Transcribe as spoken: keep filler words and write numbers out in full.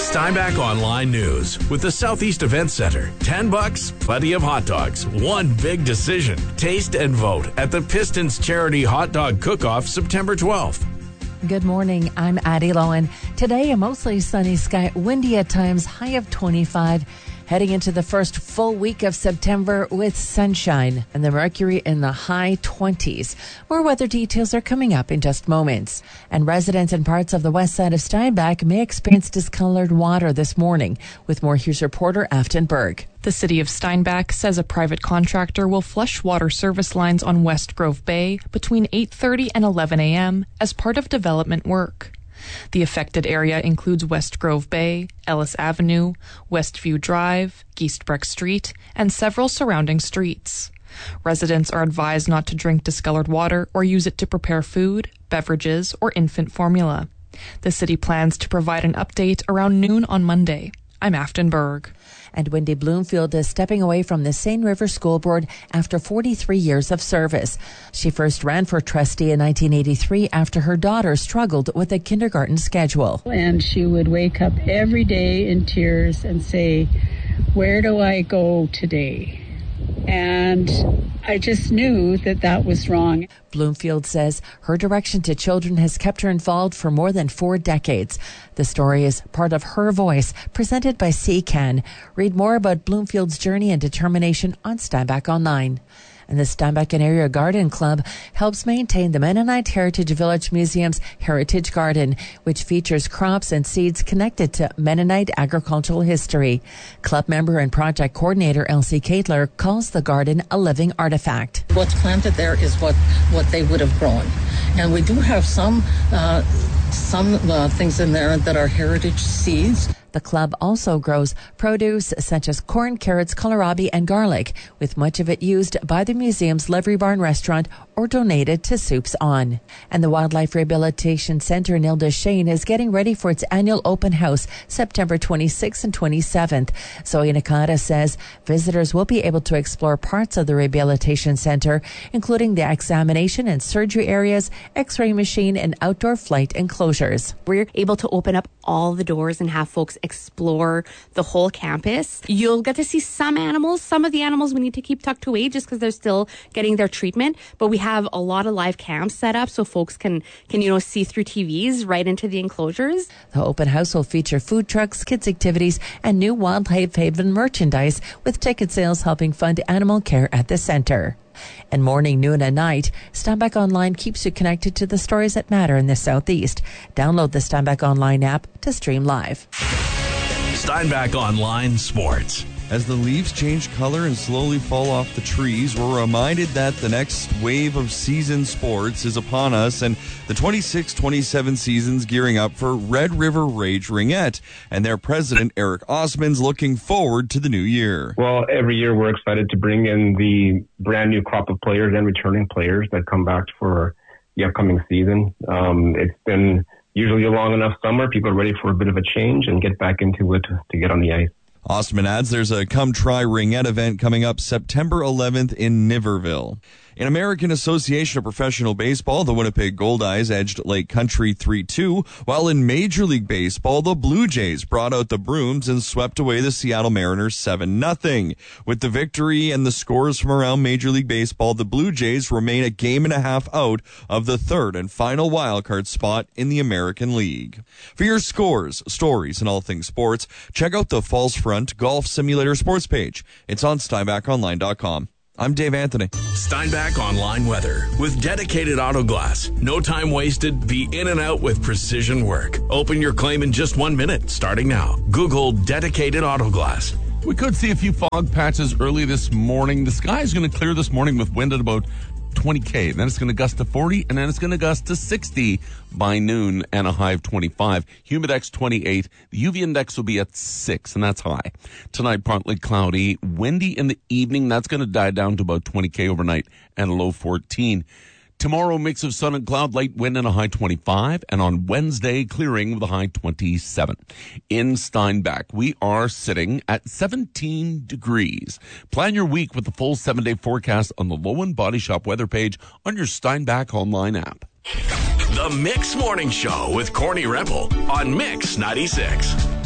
Steinbach Online News with the Southeast Event Center. Ten bucks, plenty of hot dogs, one big decision. Taste and vote at the Pistons Charity Hot Dog Cook-Off September twelfth. Good morning. I'm Addie Lowen. Today, a mostly sunny sky, windy at times, high of twenty-five. Heading into the first full week of September with sunshine and the mercury in the high twenties. More weather details are coming up in just moments. And residents in parts of the west side of Steinbach may experience discolored water this morning. With more, here's reporter Afton Berg. The city of Steinbach says a private contractor will flush water service lines on West Grove Bay between eight thirty and eleven a.m. as part of development work. The affected area includes West Grove Bay, Ellis Avenue, Westview Drive, Geestbreck Street, and several surrounding streets. Residents are advised not to drink discolored water or use it to prepare food, beverages, or infant formula. The city plans to provide an update around noon on Monday. I'm Afton Berg. And Wendy Bloomfield is stepping away from the Seine River School Board after forty-three years of service. She first ran for trustee in nineteen eighty-three after her daughter struggled with a kindergarten schedule. And she would wake up every day in tears and say, "Where do I go today?" And I just knew that that was wrong. Bloomfield says her direction to children has kept her involved for more than four decades. The story is part of Her Voice, presented by C C A N. Read more about Bloomfield's journey and determination on Steinbach Online. And the Steinbach and Area Garden Club helps maintain the Mennonite Heritage Village Museum's Heritage Garden, which features crops and seeds connected to Mennonite agricultural history. Club member and project coordinator Elsie Caitler calls the garden a living artifact. What's planted there is what, what they would have grown. And we do have some, uh, some uh, things in there that are heritage seeds. The club also grows produce such as corn, carrots, kohlrabi, and garlic, with much of it used by the museum's Livery Barn restaurant or donated to Soups On. And the Wildlife Rehabilitation Center in Ile-des-Chênes is getting ready for its annual open house September twenty-sixth and twenty-seventh. Zoe Nakata says visitors will be able to explore parts of the rehabilitation center, including the examination and surgery areas, x-ray machine, and outdoor flight enclosures. We're able to open up all the doors and have folks explore the whole campus. You'll get to see some animals. Some of the animals we need to keep tucked away just because they're still getting their treatment. But we have a lot of live cams set up so folks can, can, you know, see through T Vs right into the enclosures. The open house will feature food trucks, kids activities, and new Wildlife Haven merchandise, with ticket sales helping fund animal care at the center. And morning, noon, and night, Steinbach Online keeps you connected to the stories that matter in the Southeast. Download the Steinbach Online app to stream live. Steinbach Online Sports. As the leaves change color and slowly fall off the trees, we're reminded that the next wave of season sports is upon us, and the twenty-six twenty-seven season's gearing up for Red River Rage Ringette, and their president, Eric Osmond's looking forward to the new year. Well, every year we're excited to bring in the brand new crop of players and returning players that come back for the upcoming season. Um, it's been usually a long enough summer. People are ready for a bit of a change and get back into it to get on the ice. Osmond adds there's a Come Try Ringette event coming up September eleventh in Niverville. In American Association of Professional Baseball, the Winnipeg Goldeyes edged Lake Country three two, while in Major League Baseball, the Blue Jays brought out the brooms and swept away the Seattle Mariners seven nothing. With the victory and the scores from around Major League Baseball, the Blue Jays remain a game and a half out of the third and final wildcard spot in the American League. For your scores, stories, and all things sports, check out the Falls Front Golf Simulator sports page. It's on Steinbach Online dot com. I'm Dave Anthony. Steinbach Online weather with dedicated auto glass. No time wasted. Be in and out with precision work. Open your claim in just one minute, starting now. Google dedicated auto glass. We could see a few fog patches early this morning. The sky is going to clear this morning with wind at about twenty K. Then it's going to gust to forty, and then it's going to gust to sixty by noon, and a high of twenty-five. Humidex twenty-eight. The U V index will be at six, and that's high. Tonight, partly cloudy. Windy in the evening. That's going to die down to about twenty K overnight, and a low fourteen. Tomorrow, mix of sun and cloud, light wind and a high twenty-five. And on Wednesday, clearing with a high twenty-seven. In Steinbach, we are sitting at seventeen degrees. Plan your week with the full seven-day forecast on the Lowen Body Shop weather page on your Steinbach Online app. The Mix Morning Show with Corny Rempel on Mix ninety-six.